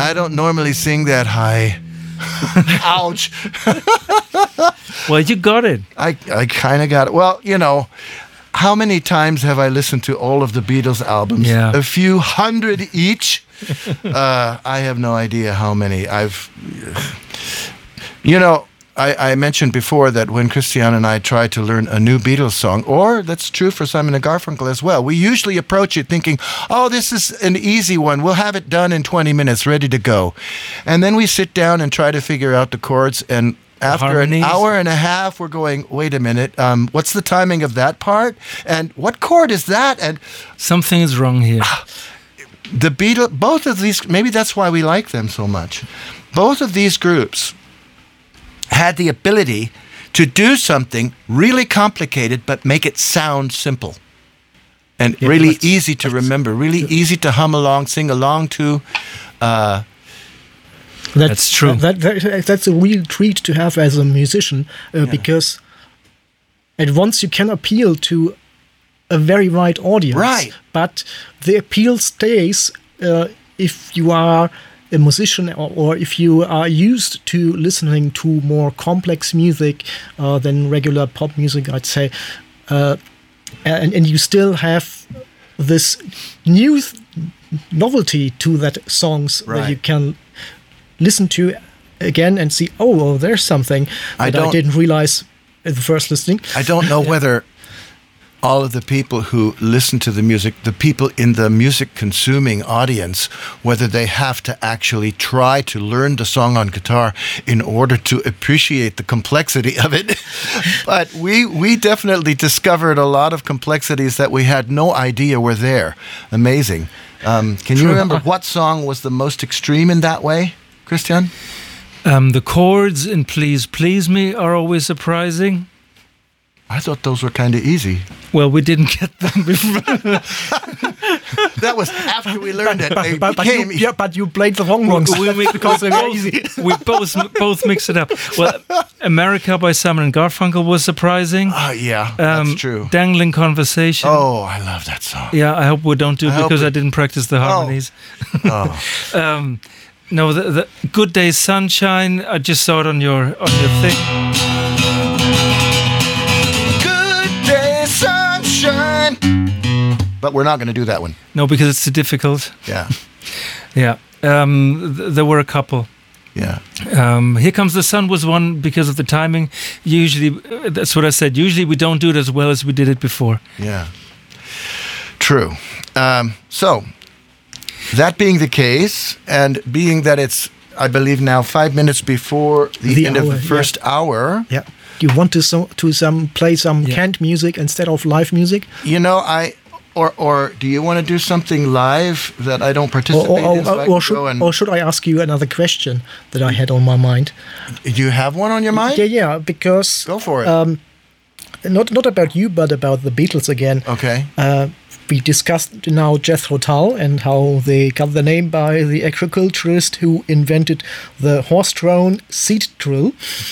I don't normally sing that high. Ouch. Well, you got it. I kind of got it. Well, you know, how many times have I listened to all of the Beatles albums? Yeah. A few hundred each. I have no idea how many. I mentioned before that when Christian and I try to learn a new Beatles song, or that's true for Simon and Garfunkel as well, we usually approach it thinking, oh, this is an easy one. We'll have it done in 20 minutes, ready to go. And then we sit down and try to figure out the chords, and after harmonies. an hour and a half, we're going, wait a minute, what's the timing of that part? And what chord is that? And Something is wrong here. the Beatles, both of these, maybe that's why we like them so much. Both of these groups had the ability to do something really complicated but make it sound simple and really easy to remember, really easy to hum along, sing along to. That's true. That's a real treat to have as a musician because at once you can appeal to a very wide audience. Right. But the appeal stays if you are a musician or if you are used to listening to more complex music than regular pop music, I'd say, and you still have this new novelty to that songs that you can listen to again and see, oh, there's something that I didn't realize at the first listening. I don't know whether all of the people who listen to the music, the people in the music consuming audience, whether they have to actually try to learn the song on guitar in order to appreciate the complexity of it. But we definitely discovered a lot of complexities that we had no idea were there. Amazing. Can you remember what song was the most extreme in that way, Christian? The chords in Please Please Me are always surprising. I thought those were kind of easy. Well, we didn't get them before. That was after we learned it. But you played the wrong ones because they were easy. We both mixed it up. Well, America by Simon and Garfunkel was surprising. Yeah, that's true. Dangling Conversation. Oh, I love that song. Yeah, I hope we don't do it because I didn't practice the harmonies. No, the Good Day Sunshine. I just saw it on your thing. Sunshine. But we're not going to do that one. No, because it's too difficult. Yeah. Yeah. There were a couple. Yeah. Here Comes the Sun was one because of the timing. Usually, that's what I said. Usually we don't do it as well as we did it before. Yeah. True. So, that being the case, and being that it's, I believe now 5 minutes before the end of the first hour. Yeah. You want to play some canned music instead of live music? You know, or do you want to do something live that I don't participate in? Or should I ask you another question that I had on my mind? Do you have one on your mind? Yeah, because go for it. Not about you, but about the Beatles again. Okay. We discussed now Jethro Tull and how they got the name by the agriculturist who invented the horse-drawn seed drill.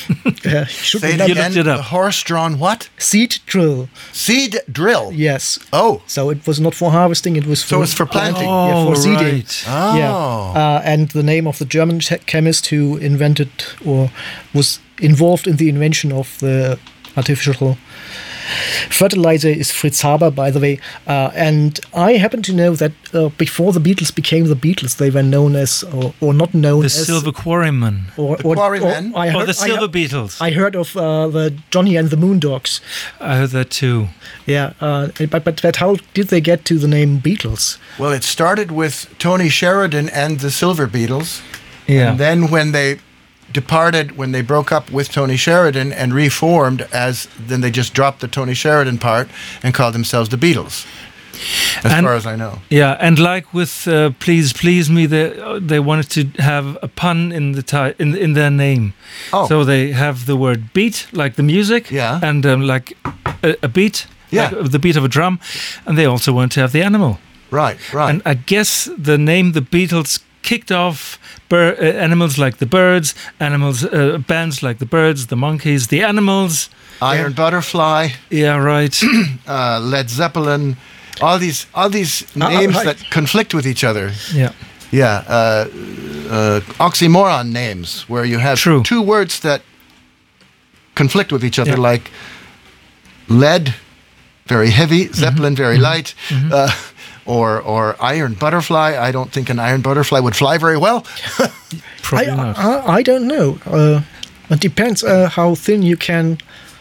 Say it again, the horse-drawn what? Seed drill. Seed drill? Yes. Oh. So it was not for harvesting, it was for... So it's for planting? for seeding. Right. Oh. Yeah. And the name of the German chemist who invented or was involved in the invention of the artificial fertilizer is Fritz Haber, by the way. And I happen to know that before the Beatles became the Beatles, they were known as, or not known as... The Silver Quarrymen. The Quarrymen? Or the Silver Beatles. I heard of the Johnny and the Moondogs. I heard that too. Yeah, but how did they get to the name Beatles? Well, it started with Tony Sheridan and the Silver Beatles. Yeah. And then when they departed, when they broke up with Tony Sheridan and reformed, then they just dropped the Tony Sheridan part and called themselves the Beatles, as far as I know. Yeah, and like with Please Please Me, they wanted to have a pun in the in their name. Oh. So they have the word beat, like the music, and like a beat, like the beat of a drum, and they also want to have the animal. Right. And I guess the name the Beatles kicked off animals like the Birds, bands like the Birds, the Monkees, the Animals, Iron Butterfly. Yeah, right. Led Zeppelin. All these names that conflict with each other. Yeah. Yeah. oxymoron names where you have True. two words that conflict with each other, Yeah. like lead, very heavy, Zeppelin, very light, or iron butterfly. I don't think an iron butterfly would fly very well. Probably not. I don't know. It depends how thin you can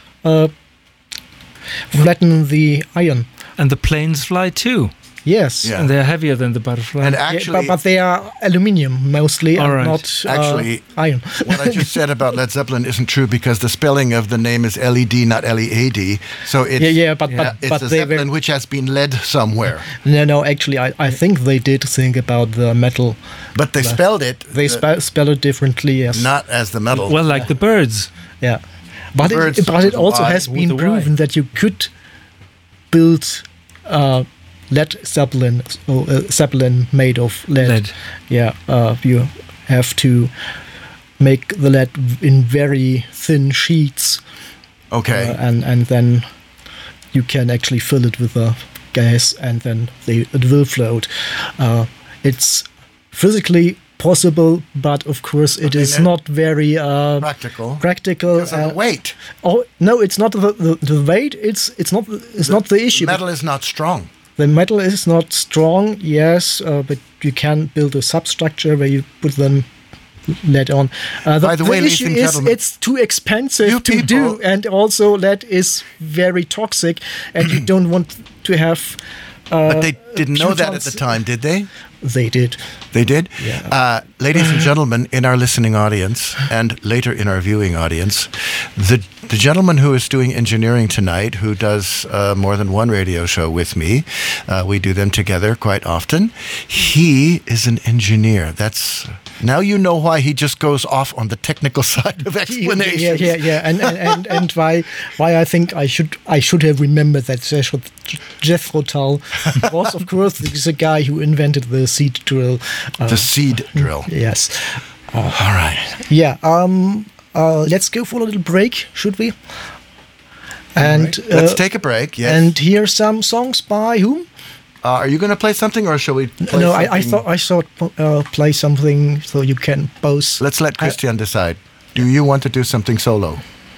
flatten the iron. And the planes fly too. Yes. Yeah. And they're heavier than the butterfly. And Yeah, actually, but they are aluminium mostly, All and right. not Actually, iron. what I just said about Led Zeppelin isn't true because the spelling of the name is LED, not Lead. So it's but it's a they Zeppelin were, which has been led somewhere. no. Actually, I think they did think about the metal. But they spelled it They spell it differently. Yes. not as the metal. well, like the birds. Yeah. But birds it with also a Y. has With been a Y. proven that you could build Led Zeppelin, Zeppelin made of lead. Lead. Yeah, you have to make the lead in very thin sheets, Okay. and then you can actually fill it with a gas, and then it will float. It's physically possible, but of course it is no- not very Practical. practical. Because of the weight. Oh no, it's not the weight. It's not the issue. Metal is not strong. The metal is not strong, yes, but you can build a substructure where you put them lead on. By the way, ladies issue and is gentlemen, it's too expensive you to do, people- and also lead is very toxic, and you don't want to have. But they didn't know that at protons. the time, did they? They did. They did? Yeah. Ladies and gentlemen, in our listening audience and later in our viewing audience, the gentleman who is doing engineering tonight, who does more than one radio show with me, we do them together quite often, he is an engineer. Now you know why he just goes off on the technical side of explanations. Yeah, and why I think I should have remembered that Jethro Tull was, of course, the guy who invented the seed drill. The seed drill. Yes. All right. Yeah. Let's go for a little break, should we? And Let's take a break. Yes. and hear some songs by whom? Are you going to play something, or shall we play No, something? I thought play something so you can both. Let's let Christian decide. Do you want to do something solo?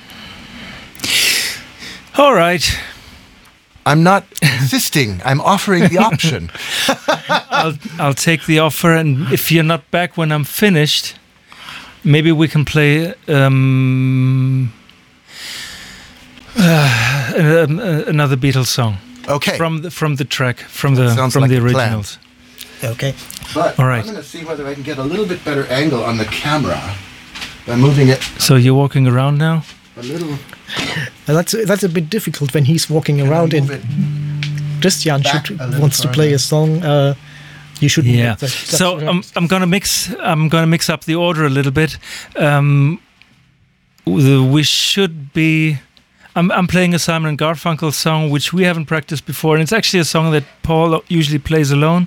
All right. I'm not insisting. I'm offering the option. I'll take the offer, and if you're not back when I'm finished, maybe we can play another Beatles song Okay. from the track from the sounds from like the a plan. originals. Okay. But All right. I'm going to see whether I can get a little bit better angle on the camera by moving it So you're walking around now. a little. That's a bit difficult when he's walking around Move and it. Christian back a little wants to play further. a song. You should. Yeah. So I'm gonna mix up the order a little bit. We should be. I'm playing a Simon and Garfunkel song which we haven't practiced before, and it's actually a song that Paul usually plays alone.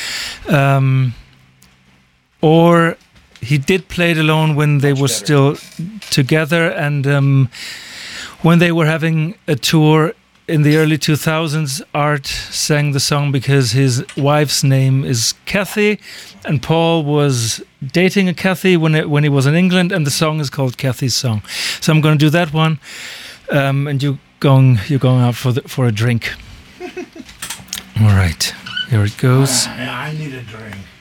Or he did play it alone when they were still together, and when they were having a tour in the early 2000s, Art sang the song because his wife's name is Kathy, and Paul was dating a Kathy when he was in England, and the song is called Kathy's Song. So I'm going to do that one, and you're going out for a drink. All right, here it goes. I need a drink.